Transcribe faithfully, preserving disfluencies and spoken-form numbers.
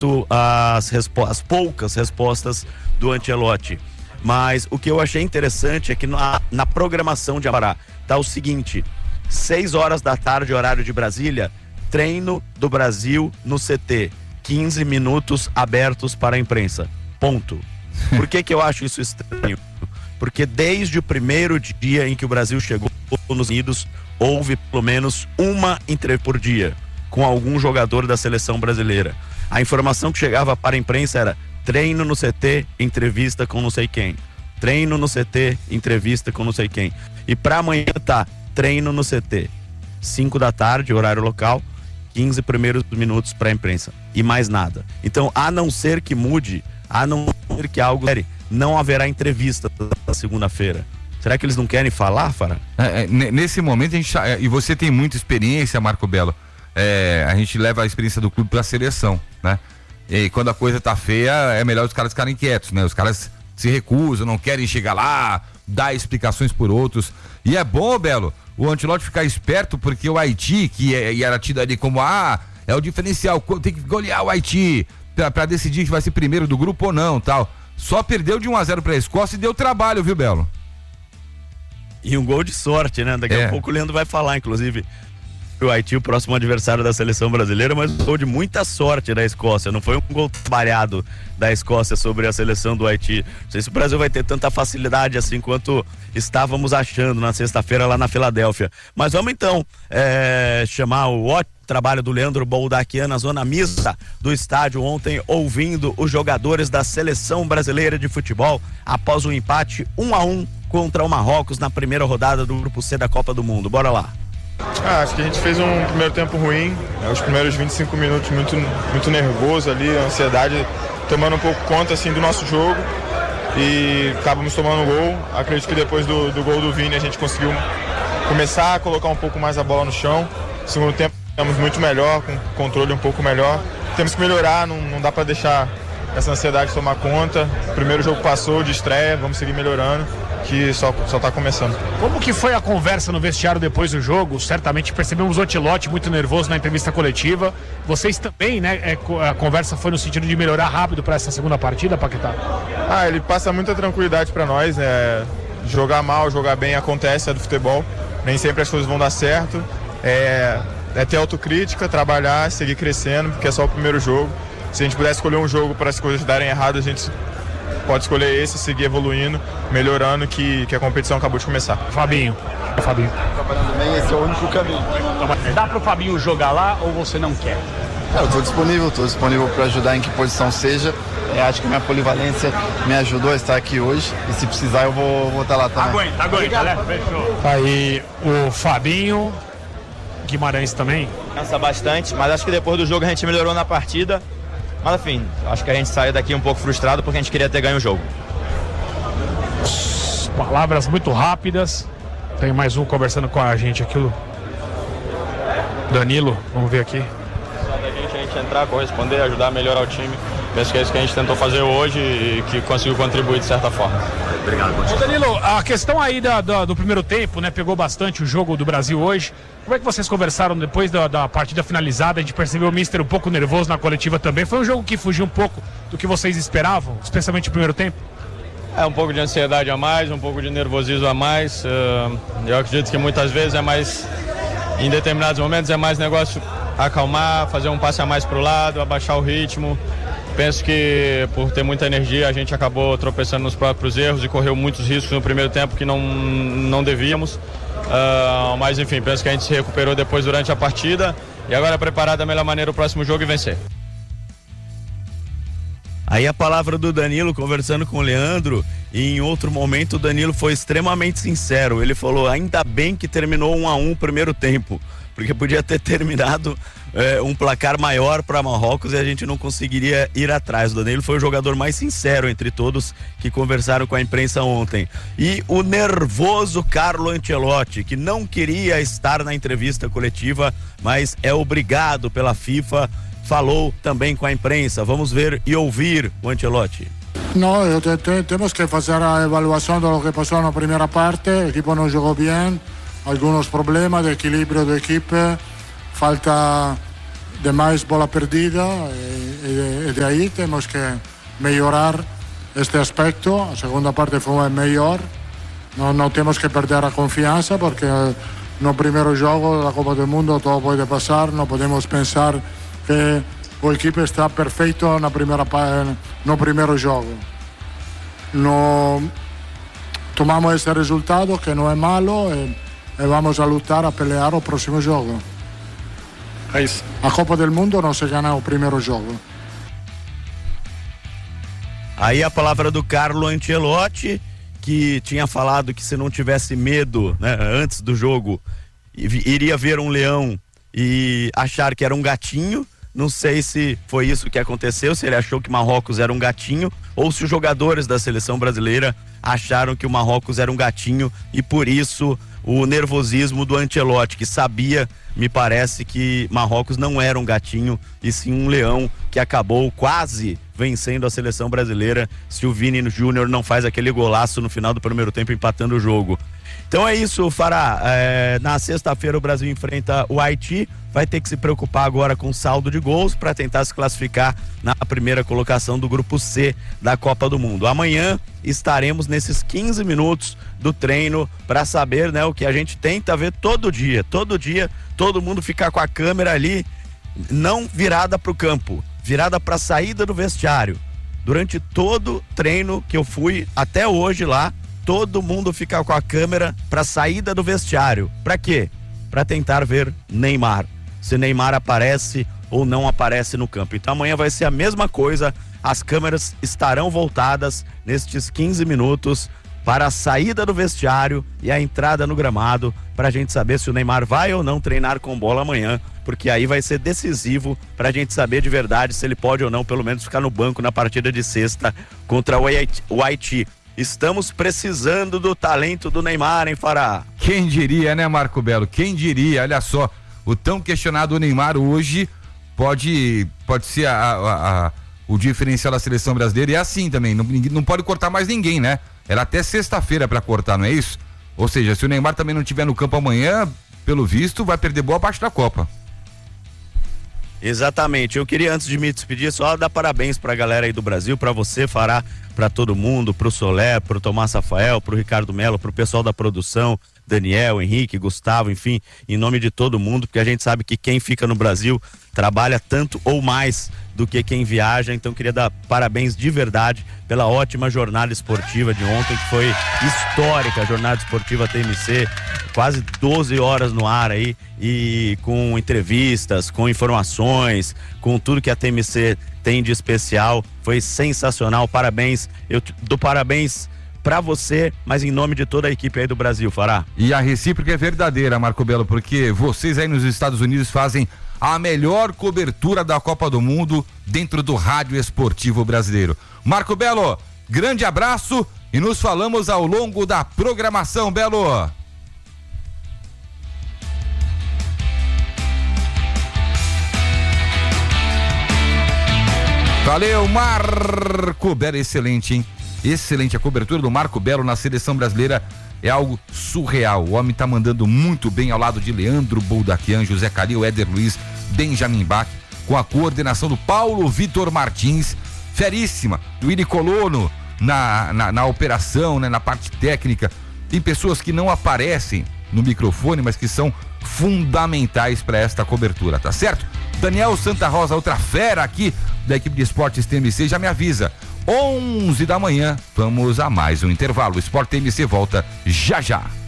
as, respo- as poucas respostas do Ancelotti. Mas o que eu achei interessante é que na, na programação de Avará tá o seguinte: seis horas da tarde, horário de Brasília, treino do Brasil no C T, quinze minutos abertos para a imprensa, ponto. Por que que eu acho isso estranho? Porque desde o primeiro dia em que o Brasil chegou nos Unidos, houve pelo menos uma entrevista por dia com algum jogador da seleção brasileira. A informação que chegava para a imprensa era: treino no C T, entrevista com não sei quem. Treino no C T, entrevista com não sei quem. E para amanhã tá, treino no C T. cinco da tarde, horário local, quinze primeiros minutos para a imprensa. E mais nada. Então, a não ser que mude, a não ser que algo... não haverá entrevista na segunda-feira. Será que eles não querem falar, Fará? É, é, nesse momento, a gente, é, e você tem muita experiência, Marco Belo, é, a gente leva a experiência do clube para a seleção, né? E quando a coisa tá feia, é melhor os caras ficarem quietos, né? Os caras se recusam, não querem chegar lá, dar explicações por outros. E é bom, Belo, o Ancelotti ficar esperto, porque o Haiti, que é, era tido ali como, ah, é o diferencial, tem que golear o Haiti para decidir se vai ser primeiro do grupo ou não, tal. Só perdeu de um a zero para a Escócia e deu trabalho, viu, Belo? E um gol de sorte, né? Daqui é. a pouco o Leandro vai falar, inclusive, o Haiti, o próximo adversário da seleção brasileira, mas um gol de muita sorte da Escócia. Não foi um gol trabalhado da Escócia sobre a seleção do Haiti. Não sei se o Brasil vai ter tanta facilidade assim quanto estávamos achando na sexta-feira lá na Filadélfia. Mas vamos então é, chamar o ótimo trabalho do Leandro Boldaquian na zona mista do estádio ontem, ouvindo os jogadores da seleção brasileira de futebol após o empate um a um contra o Marrocos na primeira rodada do Grupo C da Copa do Mundo. Bora lá. Ah, acho que a gente fez um primeiro tempo ruim, né? Os primeiros vinte e cinco minutos muito, muito nervoso ali, a ansiedade tomando um pouco conta assim, do nosso jogo, e acabamos tomando um gol. Acredito que depois do, do gol do Vini a gente conseguiu começar a colocar um pouco mais a bola no chão. Segundo tempo estamos muito melhor, com controle um pouco melhor. Temos que melhorar, não, não dá para deixar essa ansiedade tomar conta. O primeiro jogo passou de estreia, vamos seguir melhorando, que só só está começando. Como que foi a conversa no vestiário depois do jogo? Certamente percebemos o Ancelotti muito nervoso na entrevista coletiva. Vocês também, né? É, a conversa foi no sentido de melhorar rápido para essa segunda partida, Paquetá? Ah, ele passa muita tranquilidade para nós, né? Jogar mal, jogar bem acontece, é do futebol. Nem sempre as coisas vão dar certo. É, é ter autocrítica, trabalhar, seguir crescendo, porque é só o primeiro jogo. Se a gente pudesse escolher um jogo para as coisas darem errado, a gente pode escolher esse, seguir evoluindo, melhorando, que, que a competição acabou de começar. Fabinho. Fabinho. Trabalhando bem, esse é o único caminho. Dá pro Fabinho jogar lá ou você não quer? É, eu estou disponível, estou disponível para ajudar em que posição seja. É, acho que minha polivalência me ajudou a estar aqui hoje, e se precisar eu vou, vou estar lá também. Aguenta, aguenta, né? Fechou. Aí o Fabinho, Guimarães também. Cansa bastante, mas acho que depois do jogo a gente melhorou na partida. Mas enfim, acho que a gente saiu daqui um pouco frustrado porque a gente queria ter ganho o jogo. Palavras muito rápidas. Tem mais um conversando com a gente aqui, o Danilo, vamos ver aqui. Só da gente, a gente entrar, corresponder, ajudar a melhorar o time. Penso que é isso que a gente tentou fazer hoje e que conseguiu contribuir de certa forma. Obrigado. Ô Danilo, a questão aí da, da, do primeiro tempo, né? Pegou bastante o jogo do Brasil hoje. Como é que vocês conversaram depois da, da partida finalizada? A gente percebeu o Mister um pouco nervoso na coletiva também. Foi um jogo que fugiu um pouco do que vocês esperavam, especialmente no primeiro tempo? É um pouco de ansiedade a mais, um pouco de nervosismo a mais. Eu acredito que muitas vezes é mais, em determinados momentos, é mais negócio acalmar, fazer um passe a mais para o lado, abaixar o ritmo. Penso que por ter muita energia a gente acabou tropeçando nos próprios erros e correu muitos riscos no primeiro tempo que não, não devíamos. Uh, mas enfim, penso que a gente se recuperou depois durante a partida e agora é preparar da melhor maneira o próximo jogo e vencer. Aí a palavra do Danilo conversando com o Leandro, e em outro momento o Danilo foi extremamente sincero. Ele falou: ainda bem que terminou um a um o primeiro tempo, porque podia ter terminado é, um placar maior para Marrocos e a gente não conseguiria ir atrás. O Danilo foi o jogador mais sincero entre todos que conversaram com a imprensa ontem. E o nervoso Carlo Ancelotti, que não queria estar na entrevista coletiva, mas é obrigado pela FIFA, falou também com a imprensa. Vamos ver e ouvir o Ancelotti. No, te, te, tenemos que hacer a evaluación de lo que pasó en la primera parte. El equipo no jugó bien, algunos problemas de equilibrio de equipo, falta de más bola perdida y, y de ahí tenemos que mejorar este aspecto. La segunda parte fue mejor, no, no tenemos que perder la confianza porque no primero juego de la Copa del Mundo todo puede pasar, no podemos pensar que el equipo está perfecto en la primera no primero juego. No tomamos ese resultado que no es malo y, y vamos a luchar a pelear el próximo juego. A Copa del Mundo não se gana o primeiro jogo. Aí a palavra do Carlo Ancelotti, que tinha falado que se não tivesse medo, né, antes do jogo, iria ver um leão e achar que era um gatinho. Não sei se foi isso que aconteceu, se ele achou que Marrocos era um gatinho ou se os jogadores da seleção brasileira acharam que o Marrocos era um gatinho e por isso o nervosismo do Ancelotti, que sabia, me parece, que Marrocos não era um gatinho e sim um leão que acabou quase vencendo a seleção brasileira se o Vini Júnior não faz aquele golaço no final do primeiro tempo empatando o jogo. Então é isso, Fará. É, na sexta-feira o Brasil enfrenta o Haiti, vai ter que se preocupar agora com saldo de gols para tentar se classificar na primeira colocação do grupo C da Copa do Mundo. Amanhã estaremos nesses quinze minutos do treino para saber, né, o que a gente tenta ver todo dia. Todo dia, todo mundo ficar com a câmera ali, não virada para o campo, virada para a saída do vestiário. Durante todo treino que eu fui até hoje lá, todo mundo fica com a câmera para a saída do vestiário. Para quê? Para tentar ver Neymar. Se Neymar aparece ou não aparece no campo. Então amanhã vai ser a mesma coisa. As câmeras estarão voltadas nestes quinze minutos para a saída do vestiário e a entrada no gramado, para a gente saber se o Neymar vai ou não treinar com bola amanhã, porque aí vai ser decisivo para a gente saber de verdade se ele pode ou não, pelo menos, ficar no banco na partida de sexta contra o Haiti. Estamos precisando do talento do Neymar, hein, Fará? Quem diria, né, Marco Belo? Quem diria? Olha só, o tão questionado Neymar hoje pode, pode ser a, a, a, o diferencial da seleção brasileira. E é assim também, não, não pode cortar mais ninguém, né? Era até sexta-feira para cortar, não é isso? Ou seja, se o Neymar também não estiver no campo amanhã, pelo visto, vai perder boa parte da Copa. Exatamente. Eu queria, antes de me despedir, só dar parabéns pra galera aí do Brasil, pra você, Fará, pra todo mundo, pro Solé, pro Tomás Rafael, pro Ricardo Melo, pro pessoal da produção, Daniel, Henrique, Gustavo, enfim, em nome de todo mundo, porque a gente sabe que quem fica no Brasil trabalha tanto ou mais do que quem viaja. Então queria dar parabéns de verdade pela ótima jornada esportiva de ontem, que foi histórica, a jornada esportiva T M C, quase doze horas no ar aí, e com entrevistas, com informações, com tudo que a T M C tem de especial. Foi sensacional, parabéns. Eu dou parabéns pra você, mas em nome de toda a equipe aí do Brasil, Fará. E a recíproca é verdadeira, Marco Belo, porque vocês aí nos Estados Unidos fazem a melhor cobertura da Copa do Mundo dentro do rádio esportivo brasileiro. Marco Belo, grande abraço e nos falamos ao longo da programação, Belo. Valeu, Marco Belo, excelente, hein? Excelente, a cobertura do Marco Belo na seleção brasileira é algo surreal. O homem tá mandando muito bem ao lado de Leandro Boldaquian, José Calil, Éder Luiz, Benjamin Bach, com a coordenação do Paulo Vitor Martins, feríssima, do Willy Colono na, na, na operação, né, na parte técnica. Tem pessoas que não aparecem no microfone, mas que são fundamentais para esta cobertura, tá certo? Daniel Santa Rosa, outra fera aqui da equipe de esportes T M C, já me avisa. onze da manhã, vamos a mais um intervalo. O Sport T M C volta já já.